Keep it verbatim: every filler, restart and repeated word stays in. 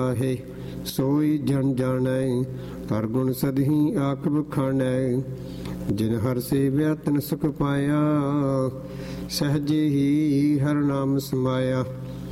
ਹੈ ਸੋਈ ਜਨ ਜਾਣੈ, ਹਰ ਗੁਣ ਸਦਹੀ ਆਖ ਬਖਾਣੈ। ਜਿਨ ਹਰ ਸੇਵਿਆ ਤਿਨ ਸੁਖ ਪਾਇਆ, ਸਹਜੇ ਹੀ ਹਰ ਨਾਮ ਸਮਾਇਆ।